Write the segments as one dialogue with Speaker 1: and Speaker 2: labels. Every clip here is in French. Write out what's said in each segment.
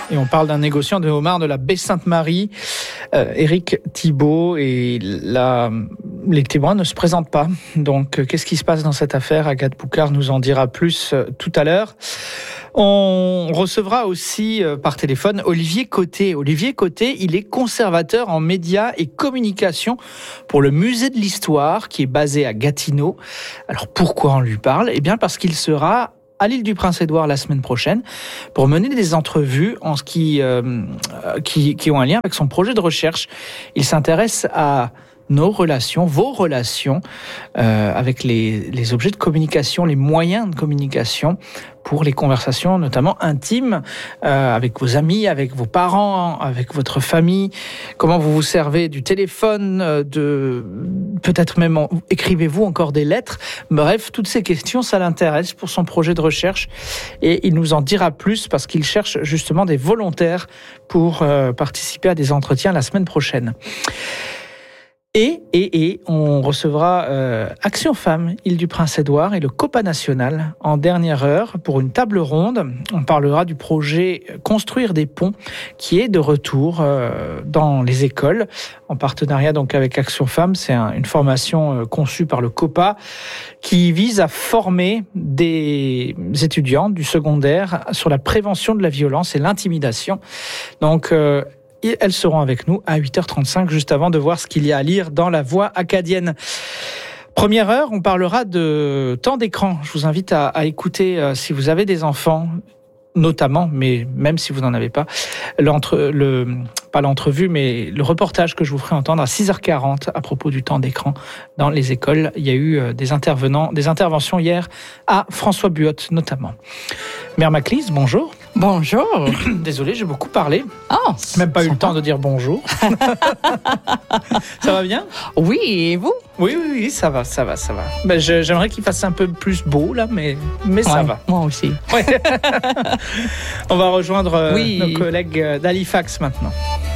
Speaker 1: Et on parle d'un négociant de homards de la baie Sainte-Marie, Éric Thibault, et les témoins ne se présentent pas. Donc, qu'est-ce qui se passe dans cette affaire? Agathe Boucard nous en dira plus tout à l'heure. On recevra aussi par téléphone Olivier Côté. Olivier Côté, il est conservateur en médias et communication pour le Musée de l'Histoire qui est basé à Gatineau. Alors pourquoi on lui parle? Eh bien parce qu'il sera à l'île du Prince-Édouard la semaine prochaine pour mener des entrevues en ce qui ont un lien avec son projet de recherche. Il s'intéresse à nos relations, vos relations avec les objets de communication, les moyens de communication pour les conversations notamment intimes avec vos amis, avec vos parents, avec votre famille. Comment vous vous servez du téléphone, peut-être même écrivez-vous encore des lettres. Bref, toutes ces questions, ça l'intéresse pour son projet de recherche et il nous en dira plus parce qu'il cherche justement des volontaires pour participer à des entretiens la semaine prochaine. Et on recevra Action Femmes, Île-du-Prince-Édouard et le COPA National en dernière heure pour une table ronde. On parlera du projet Construire des ponts qui est de retour dans les écoles en partenariat donc avec Action Femmes. C'est une formation conçue par le COPA qui vise à former des étudiants du secondaire sur la prévention de la violence et l'intimidation. Donc et elles seront avec nous à 8h35, juste avant de voir ce qu'il y a à lire dans la Voix acadienne. Première heure, on parlera de temps d'écran. Je vous invite à écouter, si vous avez des enfants, notamment, mais même si vous n'en avez pas, pas l'entrevue, mais le reportage que je vous ferai entendre à 6h40 à propos du temps d'écran dans les écoles. Il y a eu des interventions hier à François Buotte, notamment. Mère Maclise, bonjour.
Speaker 2: Bonjour.
Speaker 1: Désolé, j'ai beaucoup parlé.
Speaker 2: Oh,
Speaker 1: même pas eu le temps de dire bonjour. Ça va bien?
Speaker 2: Oui, et vous?
Speaker 1: Oui, ça va. Ben, j'aimerais qu'il fasse un peu plus beau, là, mais ça va.
Speaker 2: Moi aussi.
Speaker 1: Ouais. On va rejoindre nos collègues d'Halifax maintenant.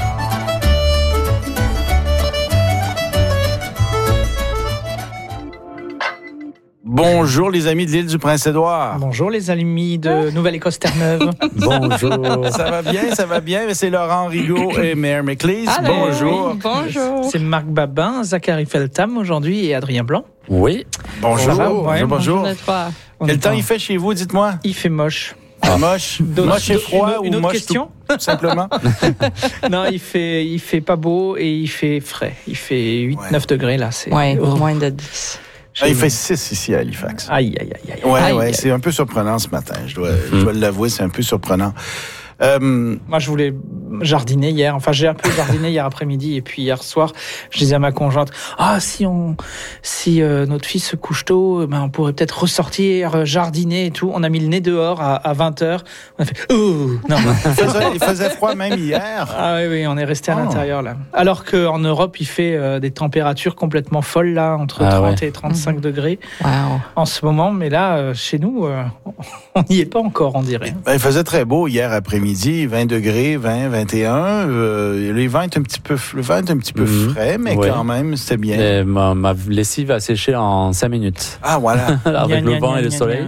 Speaker 3: Bonjour les amis de l'île du Prince-Édouard.
Speaker 1: Bonjour les amis de Nouvelle-Écosse-Terre-Neuve.
Speaker 3: Bonjour. Ça va bien. C'est Laurent Rigaud et Mère Maclise. Bonjour.
Speaker 2: Oui, bonjour.
Speaker 1: C'est Marc Babin, Zachary Feltham aujourd'hui et Adrien Blanc.
Speaker 4: Oui.
Speaker 3: Bonjour.
Speaker 1: Bonjour.
Speaker 3: Quel temps il fait chez vous, dites-moi?
Speaker 1: Il fait moche.
Speaker 3: Moche et froid
Speaker 1: une
Speaker 3: ou
Speaker 1: autre
Speaker 3: moche
Speaker 1: question
Speaker 3: tout simplement?
Speaker 1: Non, il fait pas beau et il fait frais. Il fait 8-9 degrés là.
Speaker 2: Oui, moins de 10.
Speaker 3: Il fait 6 ici à Halifax.
Speaker 1: Aïe.
Speaker 3: Ouais, c'est un peu surprenant ce matin. Je dois l'avouer, c'est un peu surprenant.
Speaker 1: Moi, je voulais jardiner hier. Enfin, j'ai un peu jardiné hier après-midi et puis hier soir, je disais à ma conjointe, si notre fils se couche tôt, on pourrait peut-être ressortir, jardiner et tout. On a mis le nez dehors à 20h. On a fait, non.
Speaker 3: Il faisait froid même hier.
Speaker 1: Ah oui, on est resté à l'intérieur là. Alors qu'en Europe, il fait des températures complètement folles là, entre 30 et 35 degrés en ce moment. Mais là, chez nous, on n'y est pas encore, on dirait.
Speaker 3: Il faisait très beau hier après-midi. 20 degrés, 20, 21. Le vent est un petit peu frais, mais quand même, c'était bien.
Speaker 4: Et ma lessive a séché en 5 minutes.
Speaker 3: Ah, voilà.
Speaker 4: Avec le vent et le soleil.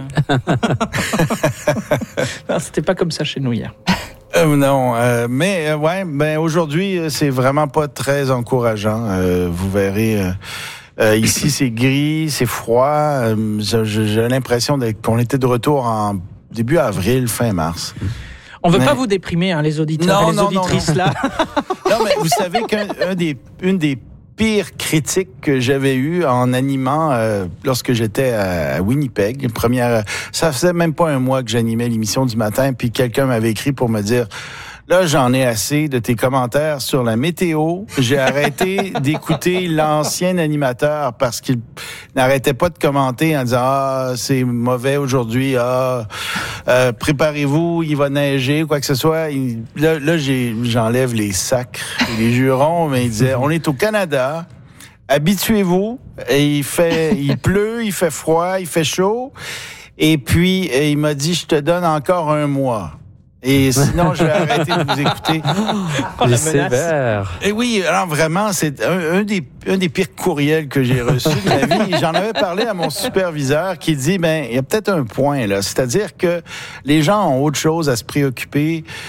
Speaker 1: Non, c'était pas comme ça chez nous hier.
Speaker 3: Mais aujourd'hui, c'est vraiment pas très encourageant. Vous verrez... ici, c'est gris, c'est froid. J'ai l'impression qu'on était de retour en début avril, fin mars.
Speaker 1: On veut pas vous déprimer, les auditeurs et les auditrices, là.
Speaker 3: Non, mais vous savez qu'une des pires critiques que j'avais eues en animant lorsque j'étais à Winnipeg, ça faisait même pas un mois que j'animais l'émission du matin, puis quelqu'un m'avait écrit pour me dire... Là, j'en ai assez de tes commentaires sur la météo. J'ai arrêté d'écouter l'ancien animateur parce qu'il n'arrêtait pas de commenter en disant « c'est mauvais aujourd'hui. Préparez-vous, il va neiger, quoi que ce soit. » Là, j'enlève les sacres et les jurons, mais il disait « On est au Canada. Habituez-vous. » Et il pleut, il fait froid, il fait chaud. Et puis, il m'a dit « Je te donne encore un mois. » Et sinon, je vais arrêter de vous écouter.
Speaker 4: Les sévères.
Speaker 3: Et oui, alors vraiment, c'est un des pires courriels que j'ai reçus de ma vie. J'en avais parlé à mon superviseur qui dit, il y a peut-être un point là. C'est-à-dire que les gens ont autre chose à se préoccuper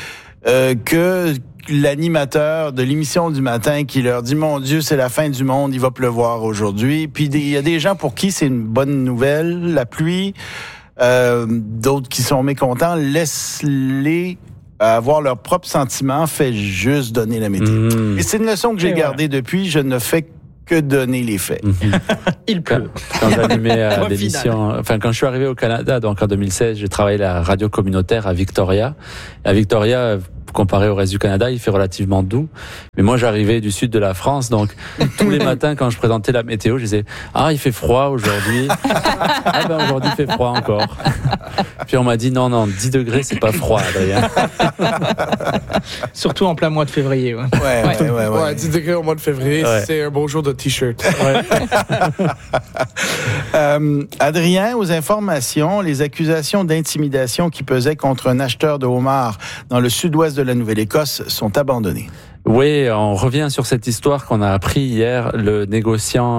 Speaker 3: que l'animateur de l'émission du matin qui leur dit « Mon Dieu, c'est la fin du monde, il va pleuvoir aujourd'hui. » Puis il y a des gens pour qui c'est une bonne nouvelle, la pluie. D'autres qui sont mécontents, laisse-les avoir leurs propres sentiments, fait juste donner la météo. Et c'est une leçon que j'ai gardée depuis, je ne fais que donner les faits.
Speaker 1: Il pleut.
Speaker 4: Quand j'animais l'émission, quand je suis arrivé au Canada, donc en 2016, j'ai travaillé à la radio communautaire à Victoria. À Victoria, comparé au reste du Canada, il fait relativement doux. Mais moi, j'arrivais du sud de la France, donc tous les matins, quand je présentais la météo, je disais « Ah, il fait froid aujourd'hui. » Ah ben aujourd'hui, il fait froid encore. Puis on m'a dit « Non, 10 degrés, c'est pas froid, Adrien. »
Speaker 1: Surtout en plein mois de février.
Speaker 5: Ouais, 10 degrés au mois de février, c'est un beau jour de t-shirt.
Speaker 3: Adrien, aux informations, les accusations d'intimidation qui pesaient contre un acheteur de homards dans le sud-ouest de la Nouvelle-Écosse sont abandonnées.
Speaker 4: Oui, on revient sur cette histoire qu'on a appris hier, le négociant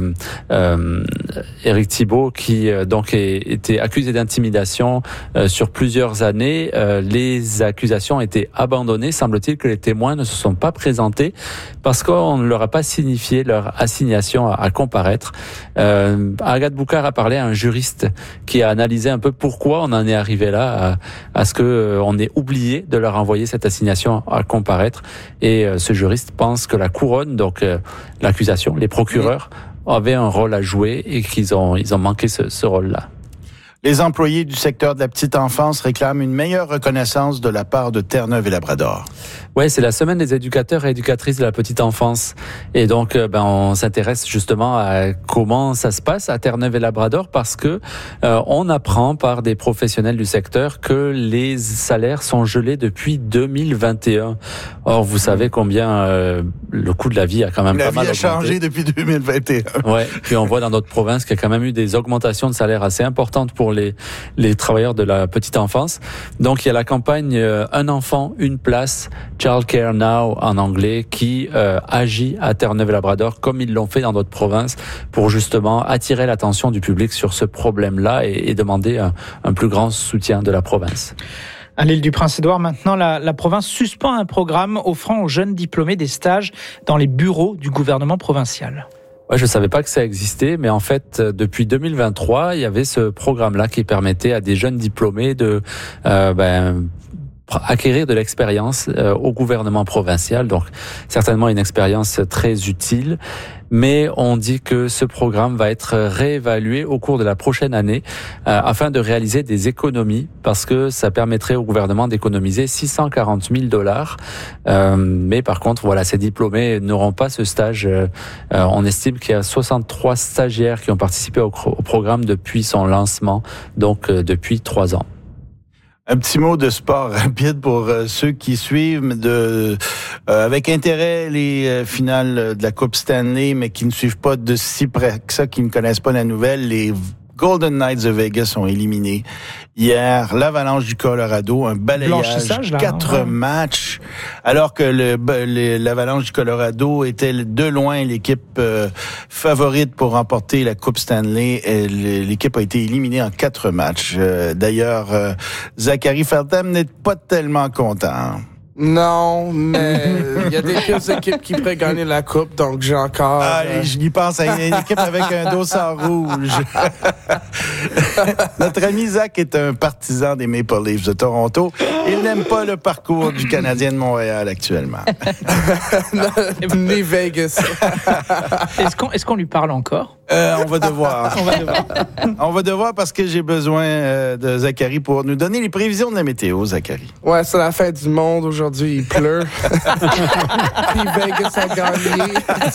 Speaker 4: Éric Thibault qui donc était accusé d'intimidation sur plusieurs années. Les accusations ont été abandonnées. Semble-t-il que les témoins ne se sont pas présentés parce qu'on ne leur a pas signifié leur assignation à comparaître. Agathe Boucard a parlé à un juriste qui a analysé un peu pourquoi on en est arrivé là à ce que on ait oublié de leur envoyer cette assignation à comparaître. Et ce juriste pense que la couronne, donc l'accusation, les procureurs, avaient un rôle à jouer et qu'ils ont manqué ce rôle-là.
Speaker 3: Les employés du secteur de la petite enfance réclament une meilleure reconnaissance de la part de Terre-Neuve et Labrador.
Speaker 4: Ouais, c'est la semaine des éducateurs et éducatrices de la petite enfance. Et donc, on s'intéresse justement à comment ça se passe à Terre-Neuve et Labrador parce que on apprend par des professionnels du secteur que les salaires sont gelés depuis 2021. Or, vous savez combien le coût de la vie a quand même pas mal augmenté.
Speaker 3: La vie a changé depuis 2021.
Speaker 4: Ouais. Puis on voit dans notre province qu'il y a quand même eu des augmentations de salaires assez importantes pour les travailleurs de la petite enfance. Donc, il y a la campagne Un enfant, une place, Child Care Now en anglais, qui agit à Terre-Neuve-et-Labrador comme ils l'ont fait dans d'autres provinces pour justement attirer l'attention du public sur ce problème-là et demander un plus grand soutien de la province.
Speaker 1: À l'île du Prince-Édouard, maintenant, la province suspend un programme offrant aux jeunes diplômés des stages dans les bureaux du gouvernement provincial.
Speaker 4: Ouais, je savais pas que ça existait, mais en fait, depuis 2023, il y avait ce programme-là qui permettait à des jeunes diplômés de acquérir de l'expérience au gouvernement provincial. Donc, certainement une expérience très utile. Mais on dit que ce programme va être réévalué au cours de la prochaine année afin de réaliser des économies parce que ça permettrait au gouvernement d'économiser $640,000. Mais par contre, voilà, ces diplômés n'auront pas ce stage. On estime qu'il y a 63 stagiaires qui ont participé au programme depuis son lancement, donc depuis 3 ans.
Speaker 3: Un petit mot de sport rapide pour ceux qui suivent avec intérêt les finales de la Coupe Stanley, mais qui ne suivent pas de si près que ça, qui ne connaissent pas la nouvelle. Les Golden Knights de Vegas ont éliminé hier l'Avalanche du Colorado, un balayage, 4 matchs, alors que l'Avalanche du Colorado était de loin l'équipe favorite pour remporter la Coupe Stanley. Et l'équipe a été éliminée en 4 matchs. D'ailleurs, Zachary Feltham n'est pas tellement content.
Speaker 5: Non, mais il y a des pires équipes qui pourraient gagner la coupe, donc j'ai encore...
Speaker 3: je y pense à une équipe avec un dossard rouge. Notre ami Zach est un partisan des Maple Leafs de Toronto. Il n'aime pas le parcours du Canadien de Montréal actuellement.
Speaker 5: Ni Vegas.
Speaker 1: Est-ce qu'on lui parle encore?
Speaker 3: On va devoir. On va devoir parce que j'ai besoin de Zachary pour nous donner les prévisions de la météo, Zachary.
Speaker 5: Ouais, c'est la fin du monde aujourd'hui. Il pleut. Puis Vegas a gagné.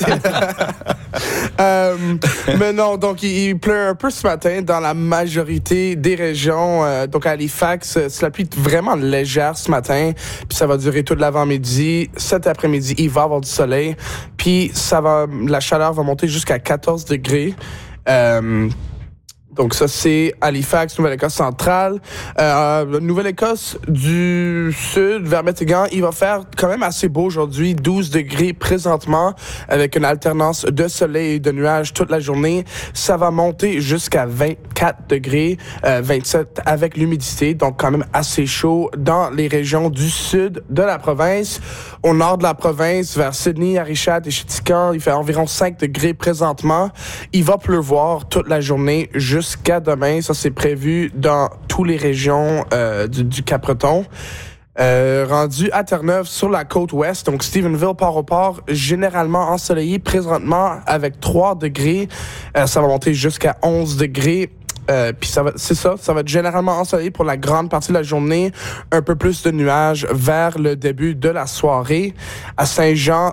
Speaker 5: Mais non, donc il pleut un peu ce matin dans la majorité des régions. Donc à Halifax, c'est la pluie vraiment légère ce matin. Puis ça va durer tout l'avant-midi. Cet après-midi, il va y avoir du soleil. Puis la chaleur va monter jusqu'à 14 degrés. Donc ça, c'est Halifax, Nouvelle-Écosse centrale. Nouvelle-Écosse du sud, vers Métégan, il va faire quand même assez beau aujourd'hui, 12 degrés présentement, avec une alternance de soleil et de nuages toute la journée. Ça va monter jusqu'à 24 degrés, 27 avec l'humidité, donc quand même assez chaud dans les régions du sud de la province. Au nord de la province, vers Sydney, Arichat et Chitikan, il fait environ 5 degrés présentement. Il va pleuvoir toute la journée jusqu'à demain. Ça, c'est prévu dans toutes les régions du Cap-Breton. Rendu à Terre-Neuve sur la côte ouest, donc Stephenville, Port-au-Port, généralement ensoleillé présentement avec 3 degrés. Ça va monter jusqu'à 11 degrés. Puis ça va être généralement ensoleillé pour la grande partie de la journée, un peu plus de nuages vers le début de la soirée. À Saint-Jean,